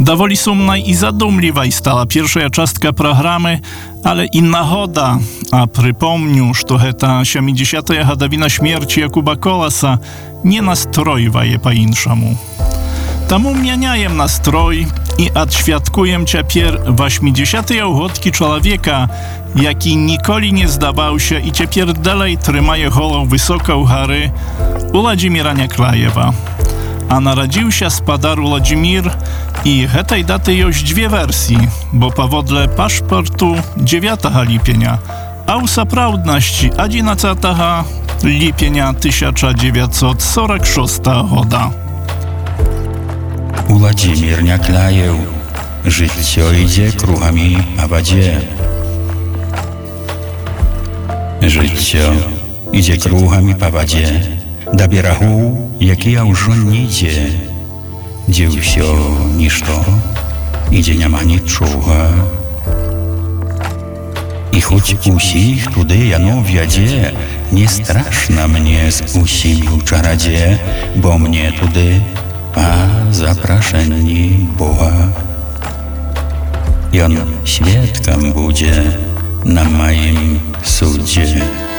Dowoli sumna i zadumliwa stała pierwsza czastka programy, ale inna choda, a przypomniu, że heta 70. hadawina śmierci Jakuba Kolasa nie nastroiwa je po-inszemu. Tamu mianiajem nastroj i odświadkujem ciapier 80. uchodki człowieka, jaki nikoli nie zdawał się i ciapier dalej trymaje holą wysoko u góry, u Władimira Nieklajewa. A narodził się spadar Władimir i hetaj daty już dwie wersji, bo powodle paszportu 9 lipienia, a u zaprawdności 11 lipienia 1946 года. Władimir Nieklajew, życie idzie kruchami a wadzie. Życie idzie kruchami po wadzie, da bierachu, jaki ja już nidzie. Dzieł się niż to, idzie nie ma niczucha. I choć usich tudy jano wiadzie, nie straszna mnie z usimił czaradzie, bo mnie tudy a zapraszeni Boga. I on świadkiem będzie na moim sudzie.